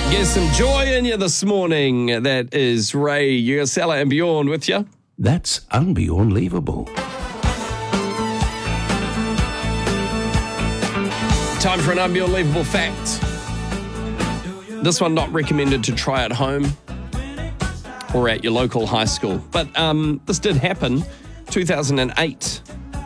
Get some joy in you this morning. That is Ray Yurcella and Bjorn with you. That's unbelievable. Time for an unbelievable fact. This one not recommended to try at home or at your local high school. But this did happen. 2008.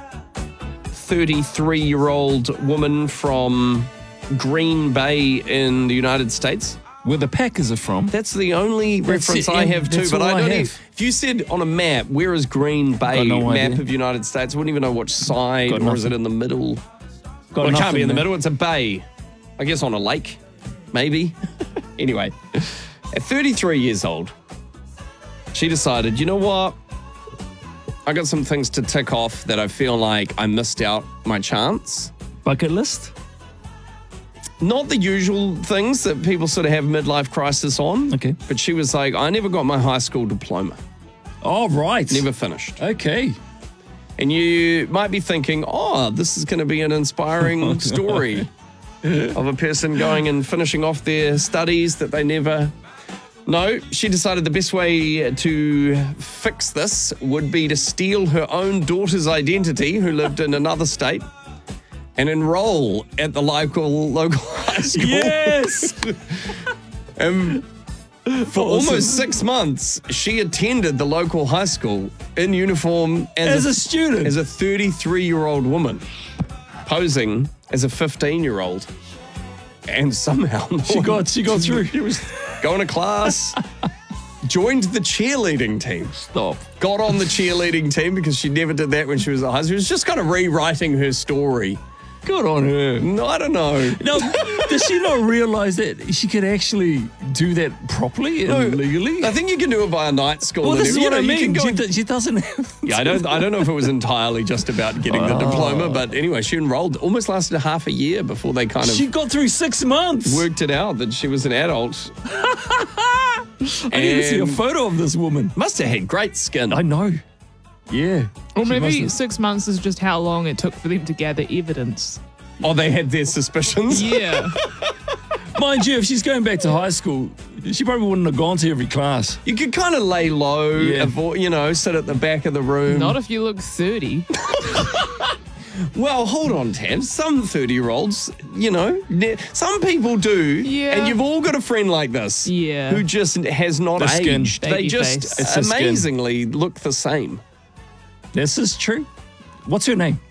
33-year-old woman from Green Bay in the United States. Where the Packers are from. That's the only reference I have too, but I don't even, if you said on a map, where is Green Bay map of United States, I wouldn't even know which side, or is it in the middle? Well, it can't be in the middle, it's a bay. I guess on a lake, maybe. Anyway, at 33 years old, she decided, you know what? I got some things to tick off that I feel like I missed out my chance. Bucket list? Not the usual things that people sort of have midlife crisis on. Okay. But she was like, I never got my high school diploma. Oh, right. Never finished. Okay. And you might be thinking, oh, this is going to be an inspiring story of a person going and finishing off their studies that they never... No, she decided the best way to fix this would be to steal her own daughter's identity, who lived in another state, and enroll at the local high school. Yes! For almost 6 months, she attended the local high school in uniform as a student. As a 33-year-old woman, posing as a 15-year-old. And somehow... She got through. She was going to class, joined the cheerleading team. Stop. Got on the cheerleading team because she never did that when she was at high school. She was just kind of rewriting her story. Good on her. No, I don't know. Now, does she not realize that she could actually do that properly and legally? I think you can do it by a night school. Well, this is what I mean. She doesn't have... Yeah, I don't know if it was entirely just about getting the diploma, but anyway, she enrolled. Almost lasted half a year before they kind of... She got through 6 months. Worked it out that she was an adult. I need to see a photo of this woman. Must have had great skin. I know. Yeah. Or maybe 6 months is just how long it took for them to gather evidence. Oh, they had their suspicions? Yeah. Mind you, if she's going back to high school, she probably wouldn't have gone to every class. You could kind of lay low, avoid, sit at the back of the room. Not if you look 30. Well, hold on, Tam. Some 30-year-olds, some people do. Yeah. And you've all got a friend like this. Yeah. Who just has not aged. They just amazingly look the same. This is true. What's her name?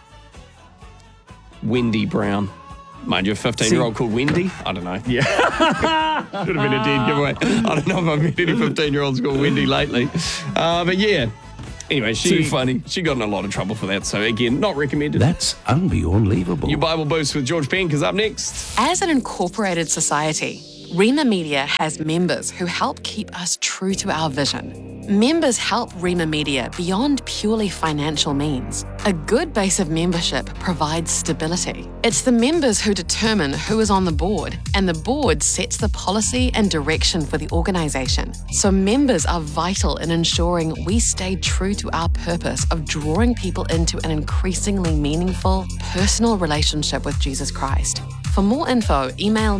Wendy Brown. Mind you, a 15-year-old called Wendy? I don't know. Yeah. Should have been a dead giveaway. I don't know if I've met any 15-year-olds called Wendy lately. But yeah. Anyway, too funny. She got in a lot of trouble for that. So again, not recommended. That's unbelievable. Your Bible Boost with George Penk is up next. As an incorporated society, Rima Media has members who help keep us true to our vision. Members help Rima Media beyond purely financial means. A good base of membership provides stability. It's the members who determine who is on the board, and the board sets the policy and direction for the organisation. So members are vital in ensuring we stay true to our purpose of drawing people into an increasingly meaningful, personal relationship with Jesus Christ. For more info, email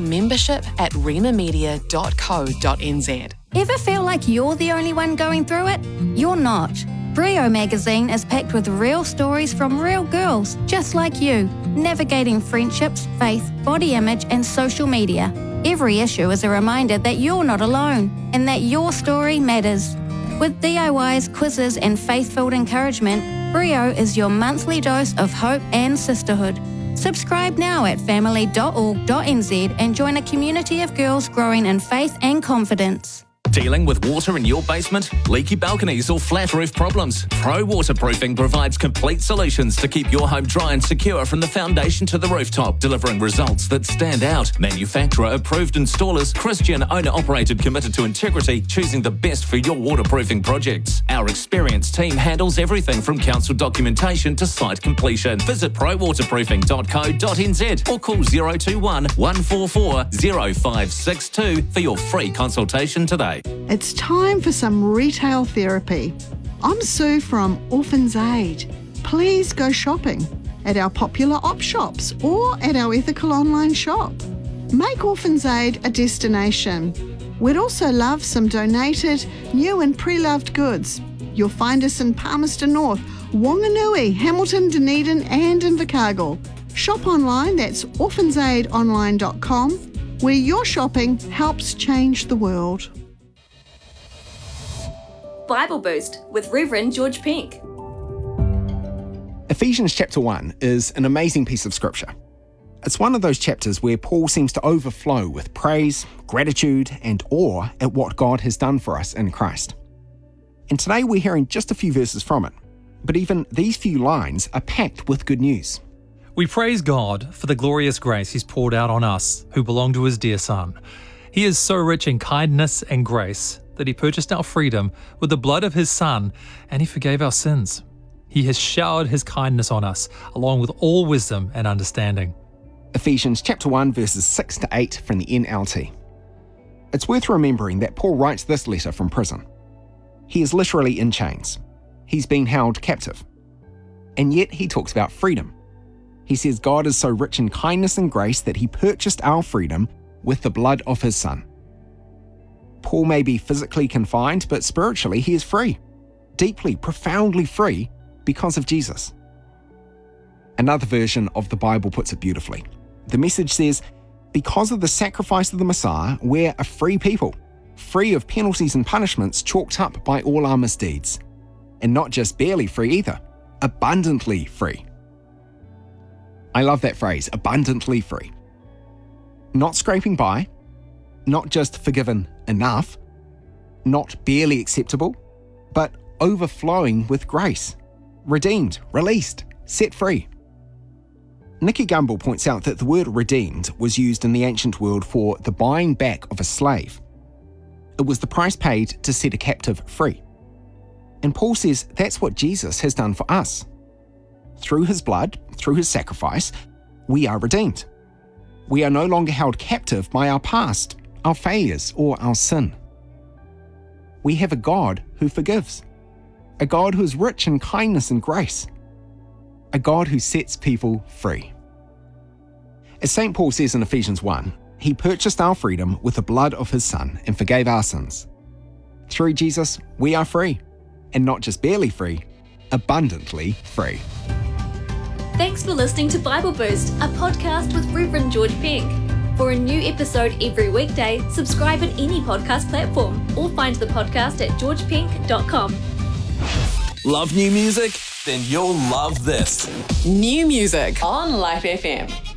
membership@rimamedia.co.nz. Ever feel like you're the only one going through it? You're not. Brio magazine is packed with real stories from real girls just like you, navigating friendships, faith, body image, and social media. Every issue is a reminder that you're not alone and that your story matters. With DIYs, quizzes, and faith-filled encouragement, Brio is your monthly dose of hope and sisterhood. Subscribe now at family.org.nz and join a community of girls growing in faith and confidence. Dealing with water in your basement, leaky balconies or flat roof problems? Pro Waterproofing provides complete solutions to keep your home dry and secure from the foundation to the rooftop, delivering results that stand out. Manufacturer approved installers, Christian owner operated, committed to integrity, choosing the best for your waterproofing projects. Our experienced team handles everything from council documentation to site completion. Visit prowaterproofing.co.nz or call 021 144 0562 for your free consultation today. It's time for some retail therapy. I'm Sue from Orphans Aid. Please go shopping at our popular op shops or at our ethical online shop. Make Orphans Aid a destination. We'd also love some donated, new and pre-loved goods. You'll find us in Palmerston North, Wanganui, Hamilton, Dunedin and Invercargill. Shop online, that's orphansaidonline.com, where your shopping helps change the world. Bible Boost with Reverend George Pink. Ephesians chapter 1 is an amazing piece of scripture. It's one of those chapters where Paul seems to overflow with praise, gratitude, and awe at what God has done for us in Christ. And today we're hearing just a few verses from it, but even these few lines are packed with good news. We praise God for the glorious grace He's poured out on us who belong to His dear Son. He is so rich in kindness and grace that He purchased our freedom with the blood of His Son, and He forgave our sins. He has showered His kindness on us, along with all wisdom and understanding. Ephesians chapter 1 verses 6 to 8 from the NLT. It's worth remembering that Paul writes this letter from prison. He is literally in chains. He's been held captive. And yet he talks about freedom. He says God is so rich in kindness and grace that He purchased our freedom with the blood of His Son. Paul may be physically confined, but spiritually he is free. Deeply, profoundly free because of Jesus. Another version of the Bible puts it beautifully. The Message says, because of the sacrifice of the Messiah, we're a free people, free of penalties and punishments chalked up by all our misdeeds. And not just barely free either, abundantly free. I love that phrase, abundantly free. Not scraping by, not just forgiven enough, not barely acceptable, but overflowing with grace, redeemed, released, set free. Nicky Gumbel points out that the word redeemed was used in the ancient world for the buying back of a slave. It was the price paid to set a captive free. And Paul says that's what Jesus has done for us. Through His blood, through His sacrifice, we are redeemed. We are no longer held captive by our past, our failures, or our sin. We have a God who forgives, a God who is rich in kindness and grace, a God who sets people free. As St. Paul says in Ephesians 1, He purchased our freedom with the blood of His Son and forgave our sins. Through Jesus, we are free, and not just barely free, abundantly free. Thanks for listening to Bible Boost, a podcast with Reverend George Pink. For a new episode every weekday, subscribe at any podcast platform or find the podcast at georgepink.com. Love new music? Then you'll love this. New music on Life FM.